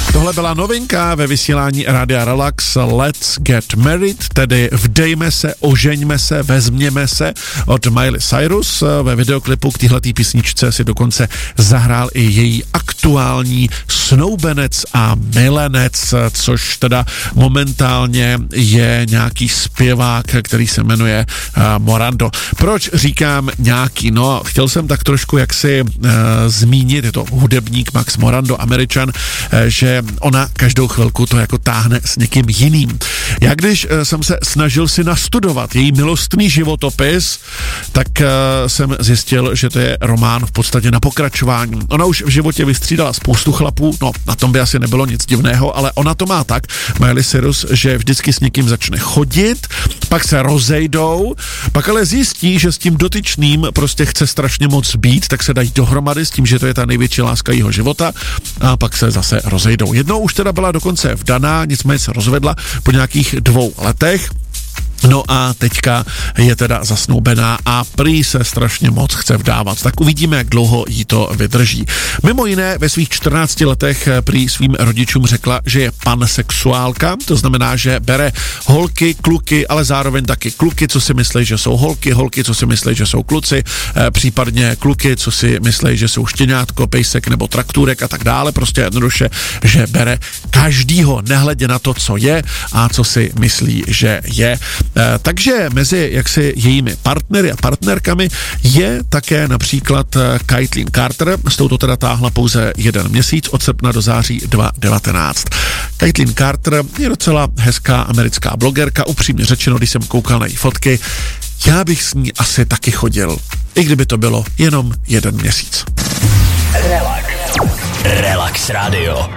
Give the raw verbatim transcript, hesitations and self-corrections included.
Tohle byla novinka ve vysílání Rádia Relax Let's Get Married, tedy vdejme se, ožeňme se, vezměme se od Miley Cyrus. Ve videoklipu k téhletý písničce si dokonce zahrál i její aktuální snoubenec a milenec, což teda momentálně je nějaký zpěvák, který se jmenuje uh, Morando. Proč říkám nějaký? No, chtěl jsem tak trošku jaksi uh, zmínit, je to hudebník Max Morando, Američan, uh, že ona každou chvilku to jako táhne s někým jiným. Já když uh, jsem se snažil si nastudovat její milostný životopis, tak uh, jsem zjistil, že to je román v podstatě na pokračování. Ona už v životě vystřídala spoustu chlapů, no na tom by asi nebylo nic divného, ale ona to má tak, Miley Cyrus, že vždycky s někým začne chodit, pak se rozejdou, pak ale zjistí, že s tím dotyčným prostě chce strašně moc být, tak se dají dohromady s tím, že to je ta největší láska jeho života a pak se zase rozejdou. Jednou už teda byla dokonce vdaná, nicméně se rozvedla po nějakých dvou letech. No a teďka je teda zasnoubená a prý se strašně moc chce vdávat. Tak uvidíme, jak dlouho jí to vydrží. Mimo jiné ve svých čtrnácti letech prý svým rodičům řekla, že je pansexuálka, to znamená, že bere holky, kluky, ale zároveň taky kluky, co si myslí, že jsou holky, holky, co si myslí, že jsou kluci, případně kluky, co si myslí, že jsou štěňátko, pejsek nebo traktůrek a tak dále. Prostě jednoduše, že bere každýho, nehledě na to, co je a co si myslí, že je. Takže mezi jaksi jejími partnery a partnerkami je také například Caitlyn Carter, s touto teda táhla pouze jeden měsíc od srpna do září dva tisíce devatenáct. Caitlyn Carter je docela hezká americká blogerka, upřímně řečeno, když jsem koukal na její fotky, já bych s ní asi taky chodil, i kdyby to bylo jenom jeden měsíc. Relax. Relax Radio.